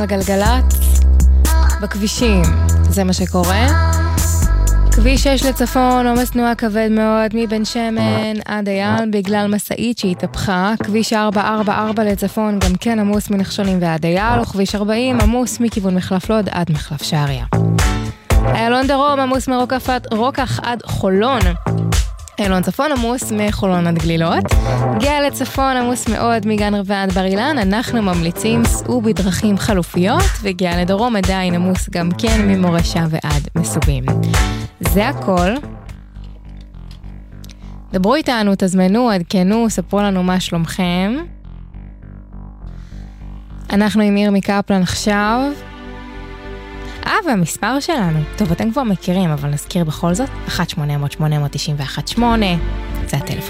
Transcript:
הגלגלת בכבישים, זה מה שקורה. כביש 6 לצפון, עומס תנועה כבד מאוד מבן שמן עד הים בגלל מסעית שהתהפכה. כביש 444 לצפון גם כן עמוס מנחשונים ועד אייל, וכביש 40 עמוס מכיוון מחלף לוד עד מחלף שעריה. איילון דרום עמוס מרוקח עד חולון. איילון צפון עמוס מחולון עד גלילות. גאה לצפון עמוס מאוד מגן רווה עד בר אילן. אנחנו ממליצים סעו בדרכים חלופיות, וגאה לדרום עדיין עמוס גם כן ממורשה ועד מסובים. זה הכל. דברו איתנו, תזמנו, עדכנו, ספרו לנו מה שלומכם. אנחנו עם ירמי קפלן עכשיו. והמספר שלנו, טוב, אתם כבר מכירים, אבל נזכיר בכל זאת, 1-800-891-8, זה הטלפון